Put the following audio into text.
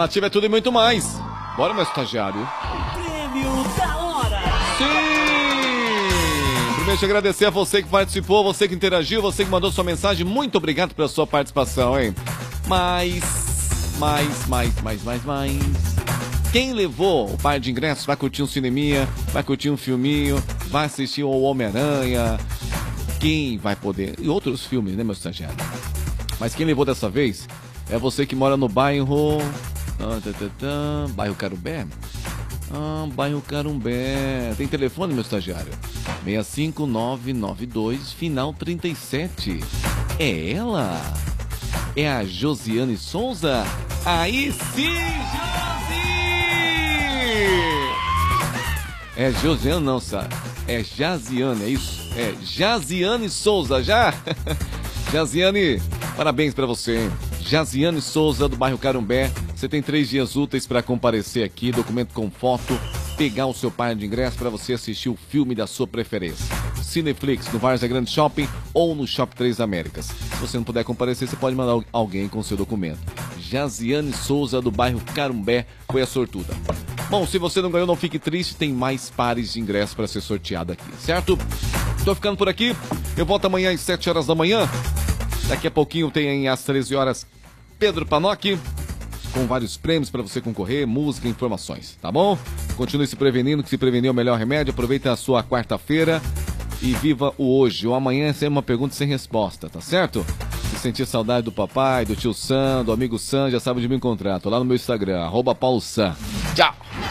Nativa é tudo e muito mais. Bora, meu estagiário. Prêmio da hora. Sim! Primeiro, te agradecer a você que participou, você que interagiu, você que mandou sua mensagem. Muito obrigado pela sua participação, hein? Mais. Quem levou o par de ingressos vai curtir um cineminha, vai curtir um filminho, vai assistir o Homem-Aranha. Quem vai poder... E outros filmes, né, meu estagiário? Mas quem levou dessa vez é você que mora no bairro... Bairro Carumbé? Bairro Carumbé. Tem telefone, meu estagiário? 65992, final 37. É ela? É a Josiane Souza? Aí sim, Josi! É Josiane não, sabe? É Jaziane, é isso? É Jaziane Souza, já? Jaziane, parabéns pra você, hein? Jaziane Souza, do bairro Carumbé. Você tem 3 dias úteis para comparecer aqui, documento com foto, pegar o seu par de ingresso para você assistir o filme da sua preferência. Cineflix, no Várzea Grande Shopping ou no Shopping 3 Américas. Se você não puder comparecer, você pode mandar alguém com o seu documento. Jaziane Souza, do bairro Carumbé, foi a sortuda. Bom, se você não ganhou, não fique triste, tem mais pares de ingressos para ser sorteado aqui, certo? Tô ficando por aqui, eu volto amanhã às 7 horas da manhã. Daqui a pouquinho tem às 13 horas Pedro Panocchi, com vários prêmios para você concorrer, música e informações, tá bom? Continue se prevenindo, que se prevenir é o melhor remédio. Aproveita a sua quarta-feira e viva o hoje. O amanhã é sempre uma pergunta sem resposta, tá certo? Se sentir saudade do papai, do tio Sam, do amigo Sam, já sabe de me encontrar. Tô lá no meu Instagram, @PauloSam. Tchau!